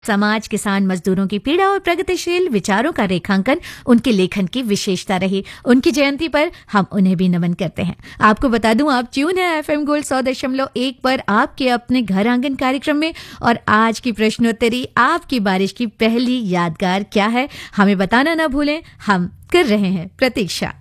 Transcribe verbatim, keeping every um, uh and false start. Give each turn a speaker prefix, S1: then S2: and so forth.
S1: समाज, किसान, मजदूरों की पीड़ा और प्रगतिशील विचारों का रेखांकन उनके लेखन की विशेषता रही। उनकी जयंती पर हम उन्हें भी नमन करते हैं। आपको बता दूं, आप ट्यून है एफएम गोल्ड सौ दशमलव एक पर आपके अपने घर आंगन कार्यक्रम में, और आज की प्रश्नोत्तरी आपकी बारिश की पहली यादगार क्या है, हमें बताना ना भूलें। हम कर रहे हैं प्रतीक्षा।